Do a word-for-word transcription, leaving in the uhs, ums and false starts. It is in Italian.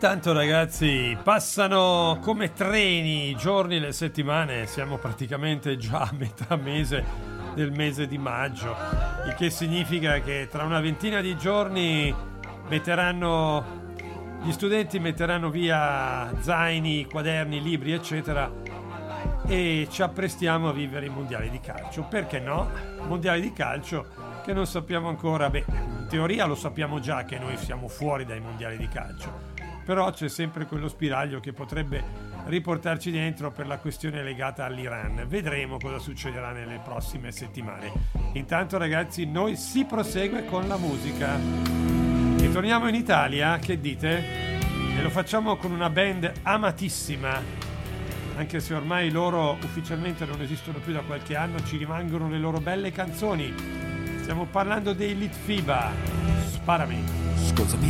Intanto ragazzi, passano come treni i giorni, le settimane, siamo praticamente già a metà mese del mese di maggio, il che significa che tra una ventina di giorni metteranno, gli studenti metteranno via zaini, quaderni, libri eccetera e ci apprestiamo a vivere i mondiali di calcio. Perché no? Mondiali di calcio che non sappiamo ancora, beh, in teoria lo sappiamo già che noi siamo fuori dai mondiali di calcio, però c'è sempre quello spiraglio che potrebbe riportarci dentro per la questione legata all'Iran. Vedremo cosa succederà nelle prossime settimane. Intanto ragazzi, noi si prosegue con la musica. Ritorniamo in Italia, che dite? E lo facciamo con una band amatissima, anche se ormai loro ufficialmente non esistono più da qualche anno, ci rimangono le loro belle canzoni. Stiamo parlando dei Litfiba. Sparami. Scusami.